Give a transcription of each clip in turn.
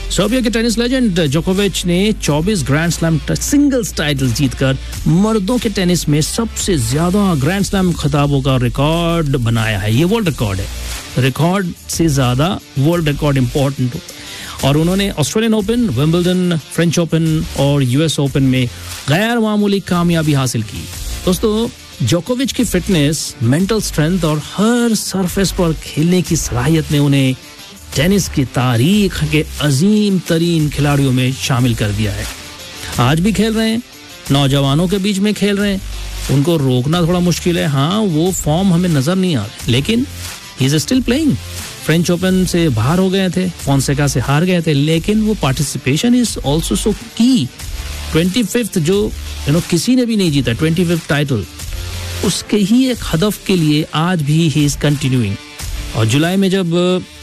Serbia के tennis legend जोकोविच ने 24 ग्रैंड स्लैम सिंगल्स टाइटल जीतकर मर्दों के टेनिस में सबसे ज्यादा ग्रैंड स्लैम खिताबों का रिकॉर्ड बनाया है। ये वर्ल्ड रिकॉर्ड है, रिकॉर्ड से ज्यादा वर्ल्ड रिकॉर्ड इंपॉर्टेंट होता है। और उन्होंने Australian open, Wimbledon, French open और यूएस ओपन में गैर मामूली कामयाबी हासिल की। दोस्तों, जोकोविच की फिटनेस, मेंटल स्ट्रेंथ और हर सरफेस पर खेलने की सलाहियत ने उन्हें टेनिस की तारीख के अजीम तरीन खिलाड़ियों में शामिल कर दिया है। आज भी खेल रहे हैं, नौजवानों के बीच में खेल रहे हैं, उनको रोकना थोड़ा मुश्किल है। हाँ, वो फॉर्म हमें नजर नहीं आ रहा, लेकिन he is still playing. French open से बाहर हो गए थे, फोंसेका से हार गए थे, लेकिन वो पार्टिसिपेशन इज ऑल्सो सो की। 25th जो किसी ने भी नहीं जीता, 25th टाइटल, उसके ही एक हदफ के लिए आज भी ही इज कंटिन्यूइंग। और जुलाई में जब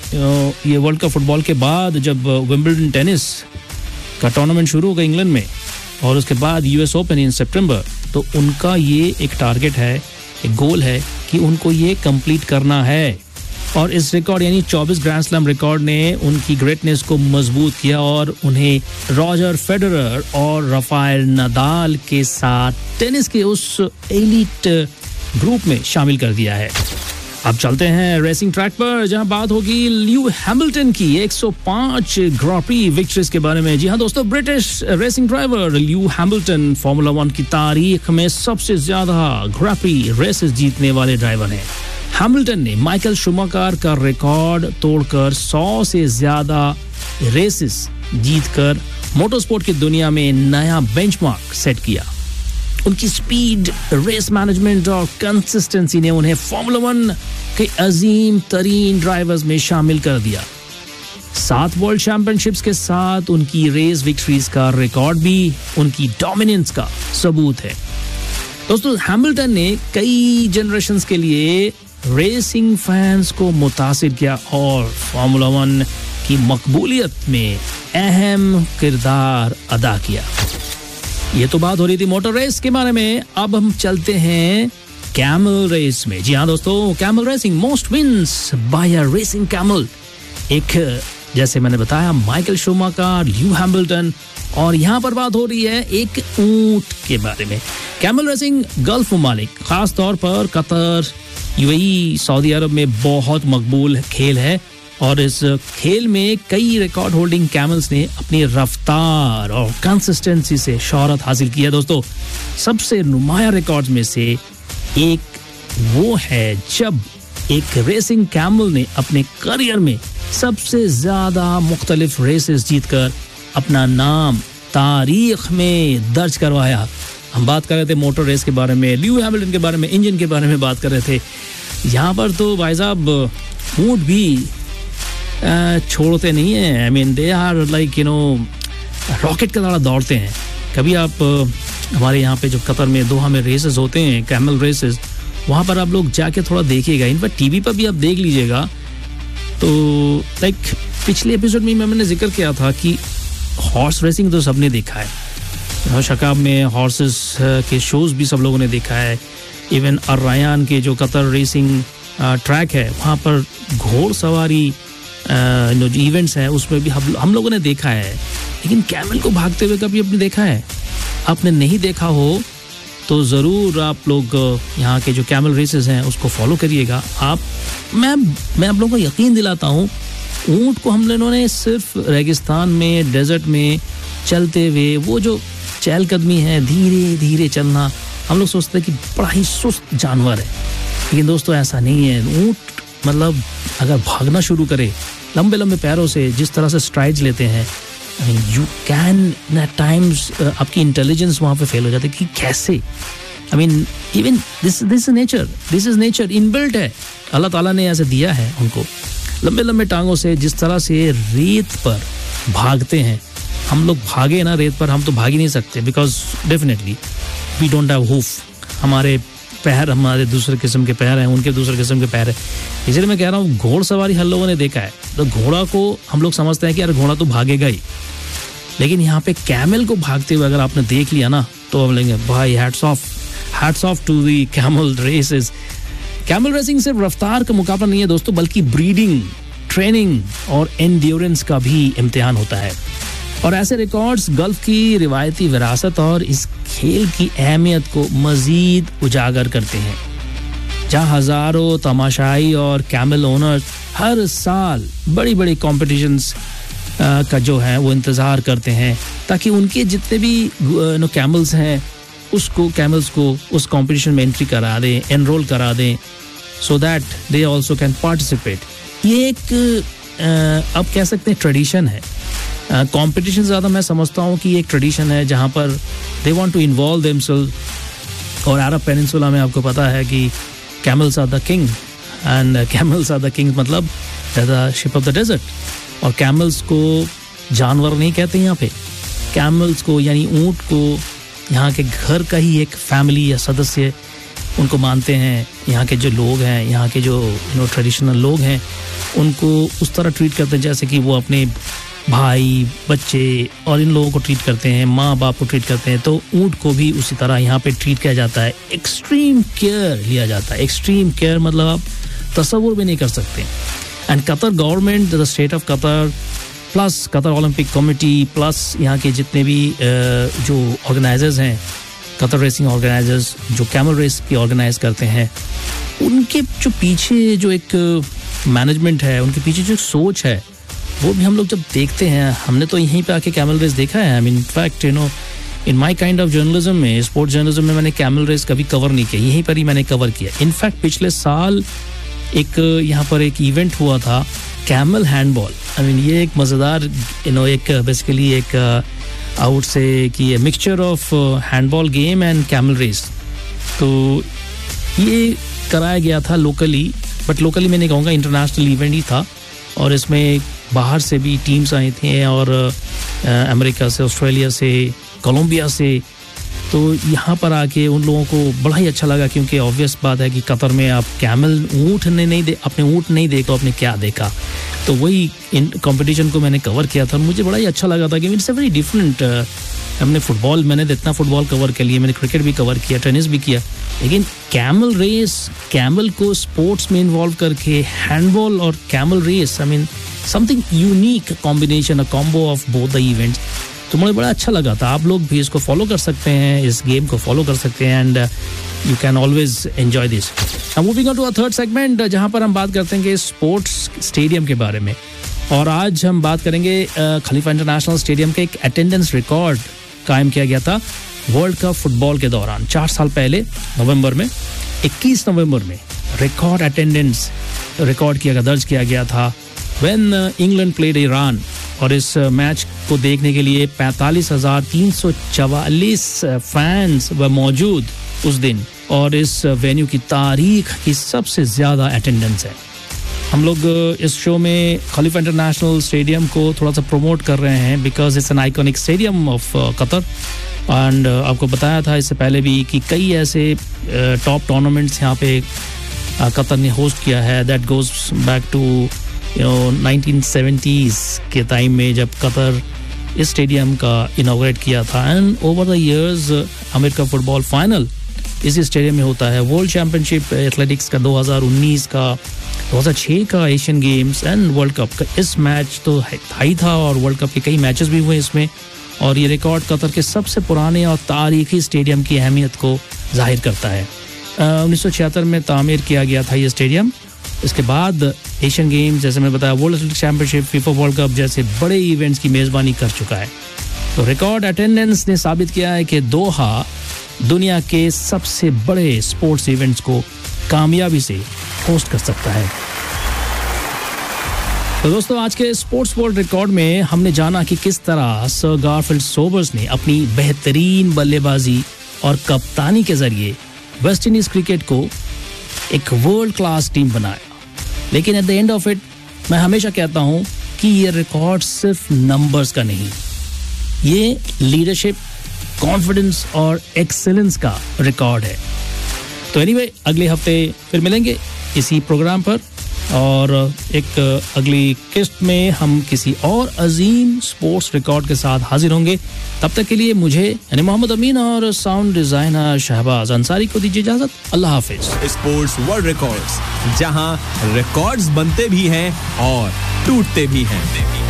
ये वर्ल्ड कप फुटबॉल के बाद जब विंबलडन टेनिस का टूर्नामेंट शुरू होगा इंग्लैंड में और उसके बाद यूएस ओपन इन सितंबर, तो उनका ये एक टारगेट है, एक गोल है कि उनको ये कंप्लीट करना है। और इस रिकॉर्ड यानी 24 ग्रैंड स्लैम रिकॉर्ड ने उनकी ग्रेटनेस को मजबूत किया और उन्हें रॉजर फेडरर और राफेल नदाल के साथ टेनिस के उस एलीट ग्रुप में शामिल कर दिया है। अब चलते हैं रेसिंग ट्रैक पर, जहां बात होगी ल्यू हैमिल्टन की 105 ग्रैंड प्री विक्ट्रीज के बारे में। जी हाँ दोस्तों, British racing driver ल्यू Hamilton formula 1 की तारीख में सबसे ज्यादा ग्रैंड प्री रेसेस जीतने वाले ड्राइवर हैं। हैमिल्टन ने माइकल शूमाकर का रिकॉर्ड तोड़कर 100 से ज्यादा रेसेस जीतकर मोटरस्पोर्ट की दुनिया में नया बेंचमार्क सेट किया। उनकी स्पीड, रेस मैनेजमेंट और कंसिस्टेंसी ने उन्हें फार्मूला 1 के अजीम तरीन ड्राइवर्स में शामिल कर दिया। 7 वर्ल्ड चैंपियनशिप्स के साथ उनकी रेस विक्ट्रीज का रिकॉर्ड भी उनकी डोमिनेंस का सबूत है। दोस्तों, हैमिल्टन ने कई जनरेशंस के लिए रेसिंग फैंस को मुतासिर किया और फार्मूला 1 की मकबूलियत में अहम किरदार अदा किया। ये तो बात हो रही थी मोटर रेस के बारे में। अब हम चलते हैं कैमल रेस में। जी हाँ दोस्तों, camel racing, most wins bye अ रेसिंग कैमल। एक, जैसे मैंने बताया, माइकल शूमाकर, ल्यू हैमिल्टन, और यहाँ पर बात हो रही है एक ऊंट के बारे में। कैमल रेसिंग गल्फ ममालिक, खास तौर पर कतर, यूएई, सऊदी अरब में बहुत मकबूल खेल है और इस खेल में कई रिकॉर्ड होल्डिंग कैमल्स ने अपनी रफ्तार और कंसिस्टेंसी से शोहरत हासिल की है। दोस्तों, सबसे नुमाया रिकॉर्ड्स में से एक वो है जब एक रेसिंग कैमल ने अपने करियर में सबसे ज्यादा मुख्तलिफ रेसेस जीतकर अपना नाम तारीख में दर्ज करवाया। हम बात कर रहे थे मोटर रेस के बारे में, ल्यू हैमिल्टन के बारे में, इंजन के बारे में बात कर रहे थे। यहाँ पर तो भाई साहब ऊंट भी छोड़ते नहीं है। I mean they are like rocket की तरह दौड़ते हैं। कभी आप हमारे यहाँ पे जो कतर में दोहा में रेसेस होते हैं, कैमल रेसेस, वहाँ पर आप लोग जाके थोड़ा देखिएगा। इन पर टीवी पर भी आप देख लीजिएगा। तो लाइक पिछले एपिसोड में मैंने जिक्र किया था कि हॉर्स रेसिंग तो सबने देखा है, शकाब में हॉर्सेस के शोज भी सब लोगों ने देखा है। इवन अर्रायान के जो कतर रेसिंग ट्रैक है, वहाँ पर घोड़सवारी जो इवेंट्स हैं उसमें भी हम लोगों ने देखा है। लेकिन कैमल को भागते हुए कभी आपने देखा है? आपने नहीं देखा हो तो ज़रूर आप लोग यहाँ के जो कैमल रेसेस हैं उसको फॉलो करिएगा। मैं आप लोगों को यकीन दिलाता हूँ, ऊँट को हम लोगों ने सिर्फ रेगिस्तान में, डेजर्ट में चलते हुए, वो जो चहलकदमी है, धीरे धीरे चलना, हम लोग सोचते हैं कि बड़ा ही सुस्त जानवर है। लेकिन दोस्तों ऐसा नहीं है। ऊँट मतलब अगर भागना शुरू करे लंबे लंबे पैरों से, जिस तरह से स्ट्राइड्स लेते हैं, यू कैन एट टाइम्स आपकी इंटेलिजेंस वहाँ पे फेल हो जाती है कि कैसे। I mean even this is nature inbuilt है, अल्लाह ताला ने ऐसे दिया है उनको। लंबे लंबे टांगों से जिस तरह से रेत पर भागते हैं, हम लोग भागे ना रेत पर, हम तो भाग ही नहीं सकते, because definitely we don't have hoof. हमारे पैर, हमारे दूसरे किस्म के पैर हैं, उनके दूसरे किस्म के पैर है। इसलिए मैं कह रहा हूँ, घोड़सवारी हर लोगों ने देखा है। तो घोड़ा को हम लोग समझते हैं कि यार घोड़ा तो भागेगा ही, लेकिन यहाँ पे कैमल को भागते हुए अगर आपने देख लिया ना, तो हम लेंगे भाई hats off to the camel races. Camel racing सिर्फ रफ्तार का मुकाबला नहीं है दोस्तों, बल्कि ब्रीडिंग, ट्रेनिंग और एंड्योरेंस का भी इम्तिहान होता है। और ऐसे रिकॉर्ड्स गल्फ की रिवायती विरासत और इस खेल की अहमियत को मजीद उजागर करते हैं, जहाँ हजारों तमाशाई और कैमल ओनर्स हर साल बड़ी बड़ी कॉम्पिटिशन्स का जो है वो इंतज़ार करते हैं ताकि उनके जितने भी कैमल्स हैं कैमल्स को उस कंपटीशन में एंट्री करा दें, एनरोल करा दें, so that they also can participate. ये एक अब कह सकते हैं ट्रेडिशन है। कंपटीशन ज़्यादा मैं समझता हूँ कि एक ट्रेडिशन है जहाँ पर they want to involve themselves. और अरब पेनिनसुला में आपको पता है कि camels are the king, and camels are the king मतलब the ship of the desert. और कैमल्स को जानवर नहीं कहते यहाँ पे, कैमल्स को यानी ऊँट को यहाँ के घर का ही एक फैमिली या सदस्य उनको मानते हैं। यहाँ के जो लोग हैं, यहाँ के जो ट्रेडिशनल लोग हैं, उनको उस तरह ट्रीट करते हैं जैसे कि वो अपने भाई, बच्चे और इन लोगों को ट्रीट करते हैं, माँ बाप को ट्रीट करते हैं। तो ऊँट को भी उसी तरह यहाँ पे ट्रीट किया जाता है, एक्सट्रीम केयर लिया जाता है। एक्सट्रीम केयर मतलब आप तसव्वुर भी नहीं कर सकते। And Qatar government, the state of Qatar plus Qatar Olympic committee plus यहाँ के जितने भी जो ऑर्गेनाइजर्स हैं, कतर रेसिंग ऑर्गेनाइजर्स जो कैमल रेस की ऑर्गेनाइज करते हैं, उनके जो पीछे जो एक मैनेजमेंट है, उनके पीछे जो सोच है, वो भी हम लोग जब देखते हैं, हमने तो यहीं पे आके कैमल रेस देखा है। I mean in fact in my kind of journalism में, स्पोर्ट्स जर्नलिज्म में मैंने कैमल रेस कभी कवर नहीं किया, यहीं पर ही मैंने कवर किया। इनफैक्ट पिछले साल एक यहाँ पर एक इवेंट हुआ था कैमल हैंडबॉल। आई मीन ये एक मज़ेदार एक बेसिकली एक आई वुड से कि mixture of handball game and camel race. तो ये कराया गया था लोकली, बट लोकली मैं नहीं कहूँगा, इंटरनेशनल इवेंट ही था। और इसमें बाहर से भी टीम्स आई थी और अमेरिका से, ऑस्ट्रेलिया से, कोलंबिया से। तो यहाँ पर आके उन लोगों को बड़ा ही अच्छा लगा, क्योंकि ऑब्वियस बात है कि कतर में आप कैमल ऊँट ने नहीं अपने ऊँट नहीं देखा, आपने क्या देखा। तो वही इन कंपटीशन को मैंने कवर किया था, मुझे बड़ा ही अच्छा लगा था कि इट्स अ वेरी डिफरेंट। हमने फुटबॉल, मैंने इतना फुटबॉल कवर कर लिया, मैंने क्रिकेट भी कवर किया, टेनिस भी किया, लेकिन कैमल रेस, कैमल को स्पोर्ट्स में इन्वॉल्व करके हैंडबॉल और camel race, I mean something unique combination, a combo of both the events. तो मुझे बड़ा अच्छा लगा था। आप लोग भी इसको फॉलो कर सकते हैं, इस गेम को फॉलो कर सकते हैं, and you can always enjoy this. Moving on to a third segment, जहां पर हम बात करते हैं कि स्पोर्ट्स स्टेडियम के बारे में। और आज हम बात करेंगे खलीफा इंटरनेशनल स्टेडियम के एक अटेंडेंस रिकॉर्ड कायम किया गया था वर्ल्ड कप फुटबॉल के दौरान 4 साल पहले नवंबर में, 21 नवंबर में रिकॉर्ड अटेंडेंस दर्ज किया गया था व्हेन इंग्लैंड प्लेड ईरान। और इस मैच को देखने के लिए 45,344 फैंस व मौजूद उस दिन, और इस वेन्यू की तारीख की सबसे ज़्यादा अटेंडेंस है। हम लोग इस शो में खलीफा इंटरनेशनल स्टेडियम को थोड़ा सा प्रमोट कर रहे हैं because it's an iconic stadium of Qatar. And आपको बताया था इससे पहले भी कि कई ऐसे टॉप टूर्नामेंट्स यहाँ पे कतर ने होस्ट किया है, that goes back to 1970s के टाइम में, जब कतर इस स्टेडियम का इनॉग्रेट किया था। And over the years America football final इसी स्टेडियम में होता है। वर्ल्ड चैंपियनशिप एथलेटिक्स का 2019 का, 2006 का Asian games and world cup का इस मैच तो हाई था, और वर्ल्ड कप के कई मैचेस भी हुए इसमें। और ये रिकॉर्ड कतर के सबसे पुराने और तारीखी स्टेडियम की अहमियत को जाहिर करता है। 1976 में तामीर किया गया था ये स्टेडियम। इसके बाद एशियन गेम्स, जैसे मैं बताया, world athletics championship, FIFA world cup जैसे बड़े इवेंट्स की मेज़बानी कर चुका है। तो रिकॉर्ड अटेंडेंस ने साबित किया है कि दोहा दुनिया के सबसे बड़े स्पोर्ट्स इवेंट्स को कामयाबी से होस्ट कर सकता है। तो दोस्तों, आज के स्पोर्ट्स वर्ल्ड रिकॉर्ड में हमने जाना कि किस तरह सर गारफील्ड सोबर्स ने अपनी बेहतरीन बल्लेबाजी और कप्तानी के जरिए वेस्ट इंडीज क्रिकेट को एक वर्ल्ड क्लास टीम बनाया। लेकिन at the end of it, मैं हमेशा कहता हूं कि ये रिकॉर्ड सिर्फ नंबर्स का नहीं, ये लीडरशिप, कॉन्फिडेंस और एक्सेलेंस का रिकॉर्ड है। तो एनीवे, अगले हफ्ते फिर मिलेंगे इसी प्रोग्राम पर, और एक अगली किस्त में हम किसी और अजीम स्पोर्ट्स रिकॉर्ड के साथ हाजिर होंगे. तब तक के लिए मुझे यानी मोहम्मद अमीन और साउंड डिजाइनर शहबाज अंसारी को दीजिए इजाजत. अल्लाह हाफिज. स्पोर्ट्स वर्ल्ड रिकॉर्ड्स, जहां रिकॉर्ड्स बनते भी हैं और टूटते भी हैं.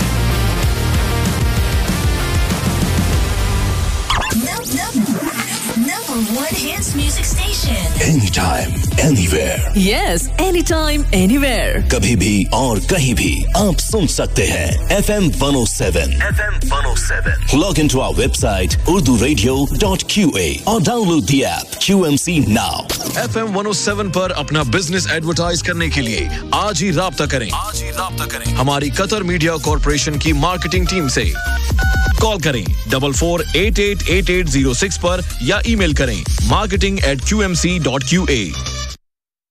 Number one hits music station. Anytime, anywhere. Yes, anytime, anywhere. कभी भी और कहीं भी आप सुन सकते हैं. FM 107. FM 107. Log into our website urduradio.qa or download the app QMC now. FM 107 पर अपना बिजनेस एडवर्टाइज करने के लिए आज ही राब्ता करें. हमारी कतर मीडिया कॉर्पोरेशन की मार्केटिंग टीम से. कॉल करें 44888806 पर या ईमेल करें marketing@qmc.qa.